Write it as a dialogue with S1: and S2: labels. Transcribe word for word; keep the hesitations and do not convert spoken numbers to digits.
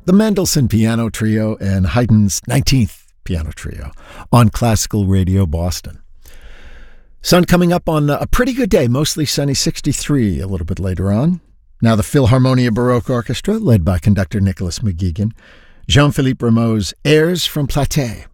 S1: the Mendelssohn Piano Trio and Haydn's nineteenth Piano Trio on Classical Radio Boston. Sun coming up on a pretty good day, mostly sunny, sixty-three a little bit later on. Now the Philharmonia Baroque Orchestra, led by conductor Nicholas McGuigan, Jean-Philippe Rameau's Airs from Platée.